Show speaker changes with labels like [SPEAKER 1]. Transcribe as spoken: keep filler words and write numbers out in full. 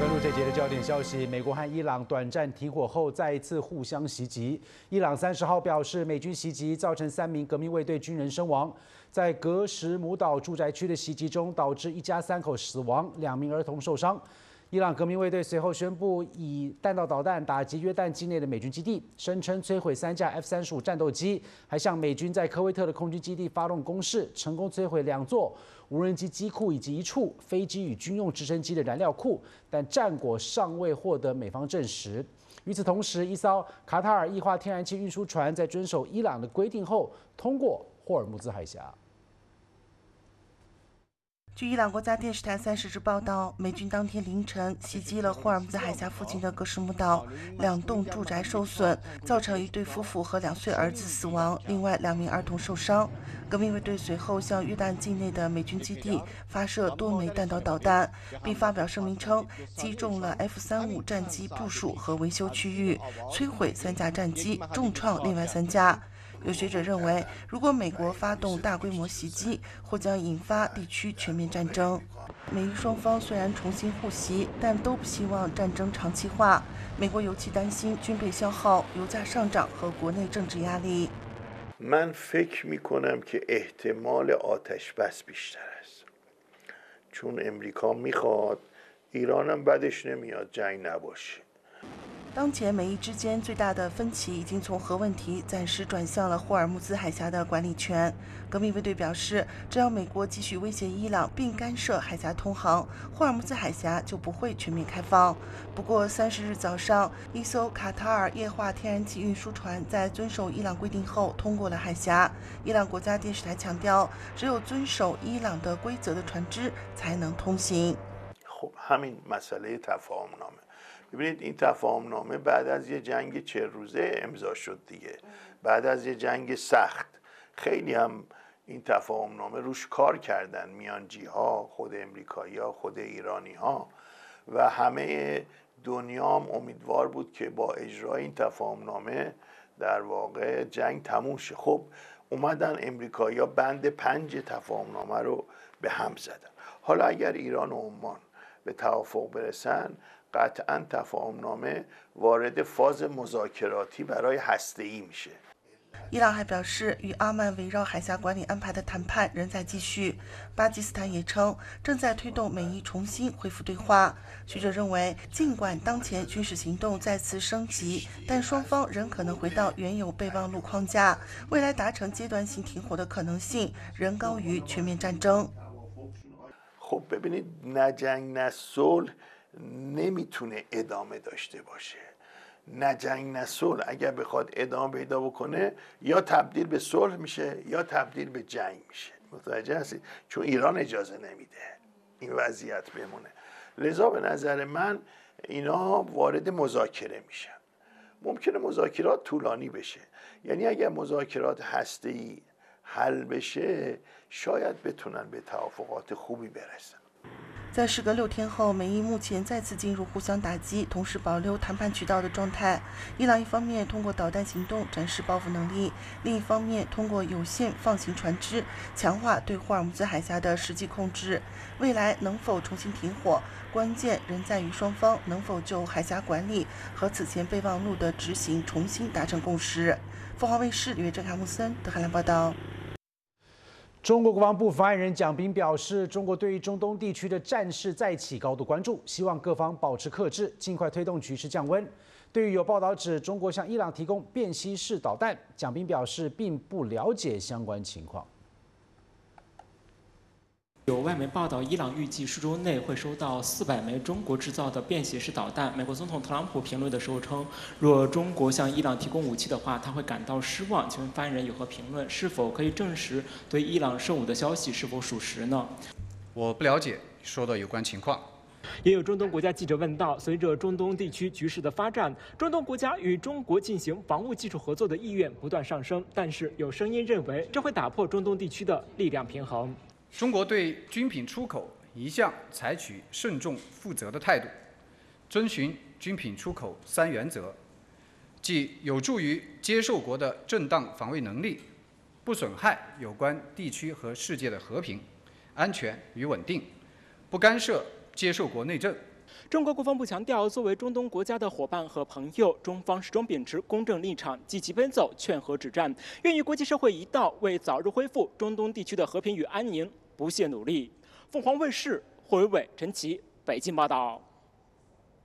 [SPEAKER 1] 关注这节的焦点消息，美国和伊朗短暂停火后再一次互相袭击。伊朗三十号表示，美军袭击造成三名革命卫队军人身亡。在格什姆岛住宅区的袭击中，导致一家三口死亡，两名儿童受伤。伊朗革命卫队随后宣布以弹道导弹打击约旦境内的美军基地，声称摧毁三架 F 三十五战斗机，还向美军在科威特的空军基地发动攻势，成功摧毁两座无人机机库以及一处飞机与军用直升机的燃料库，但战果尚未获得美方证实。与此同时，一艘卡塔尔液化天然气运输船在遵守伊朗的规定后通过霍尔木兹海峡。
[SPEAKER 2] 据伊朗国家电视台三十日报道，美军当天凌晨袭击了霍尔木兹海峡附近的格什姆岛，两栋住宅受损，造成一对夫妇和两岁儿子死亡，另外两名儿童受伤。革命卫队随后向约旦境内的美军基地发射多枚弹道导弹，并发表声明称击中了 F 三十五战机部署和维修区域，摧毁三架战机，重创另外三架。有学者认为，如果美国发动大规模袭击，或将引发地区全面战争。美伊双方虽然重新互袭，但都不希望战争长期化。美国尤其担心军备消耗、油价上涨和国内政治压力。
[SPEAKER 3] من فکر میکنم که احتمال آتش بس بیشتر است. چون امریکا میخواد ایرانم بدش نمیاد جنگ نباشه.
[SPEAKER 2] 当前美伊之间最大的分歧已经从核问题暂时转向了霍尔木兹海峡的管理权。革命卫队表示，只要美国继续威胁伊朗并干涉海峡通航，霍尔木兹海峡就不会全面开放。不过，三十日早上，一艘卡塔尔液化天然气运输船在遵守伊朗规定后通过了海峡。伊朗国家电视台强调，只有遵守伊朗的规则的船只才能通行。
[SPEAKER 3] خب همین مسئله تفاهمنامه ببینید این تفاهمنامه بعد از یه جنگ چهل روزه امضا شد دیگه بعد از یه جنگ سخت خیلی هم این تفاهمنامه روش کار کردن میانجی ها خود امریکایی ها خود ایرانی ها و همه دنیا هم امیدوار بود که با اجرای این تفاهمنامه در واقع جنگ تموم شه. خب اومدن امریکایی ها بند پنج تفاهمنامه رو به هم زدن. حالا اگر ایران و عمان به توافق برسن قطعا تفاهمنامه وارد فاز مذاکراتی برای هسته‌ای میشه.
[SPEAKER 2] 伊朗还表示，与阿曼围绕海峡管理安排的谈判仍在继续。巴基斯坦也称，正在推动美伊重新恢复对话。学者认为，尽管当前军事行动再次升级，但双方仍可能回到原有备忘录框架，未来达成阶段性停火的可能性仍高于全面战争。
[SPEAKER 3] خب ببینید نه جنگ نه صلح نمیتونه ادامه داشته باشه. نه جنگ نه صلح اگر بخواد ادامه پیدا بکنه یا تبدیل به صلح میشه یا تبدیل به جنگ میشه. متوجه هستید؟ چون ایران اجازه نمیده این وضعیت بمونه. لذا به نظر من اینا وارد مذاکره میشن. ممکنه مذاکرات طولانی بشه. یعنی اگر مذاکرات هسته‌ای حل بشه شاید بتونن به توافقات خوبی برسن。
[SPEAKER 2] 在时隔六天后，美伊目前再次进入互相打击、同时保留谈判渠道的状态。伊朗一方面通过导弹行动展示报复能力，另一方面通过有限放行船只，强化对霍尔木兹海峡的实际控制。未来能否重新停火，关键仍在于双方能否就海峡管理和此前备忘录的执行重新达成共识。凤凰卫视李月珍、卡木森德海兰报道。
[SPEAKER 1] 中国国防部发言人蒋斌表示，中国对于中东地区的战事再起高度关注，希望各方保持克制，尽快推动局势降温。对于有报道指中国向伊朗提供便携式导弹，蒋斌表示并不了解相关情况。
[SPEAKER 4] 有外媒报道，伊朗预计数周内会收到四百枚中国制造的便携式导弹。美国总统特朗普评论的时候称，若中国向伊朗提供武器的话，他会感到失望。请问发言人有何评论？是否可以证实对伊朗售武的消息是否属实呢？
[SPEAKER 5] 我不了解说的有关情况。
[SPEAKER 4] 也有中东国家记者问到，随着中东地区局势的发展，中东国家与中国进行防务技术合作的意愿不断上升，但是有声音认为这会打破中东地区的力量平衡。
[SPEAKER 5] 中国对军品出口一向采取慎重负责的态度，遵循军品出口三原则，即有助于接受国的正当防卫能力，不损害有关地区和世界的和平、安全与稳定，不干涉接受国内政，
[SPEAKER 4] 中国国防部强调，作为中东国家的伙伴和朋友，中方始终秉持公正立场，积极奔走劝和止战，愿与国际社会一道为早日恢复中东地区的和平与安宁不懈努力。凤凰卫视霍伟伟、陈琦北京报道。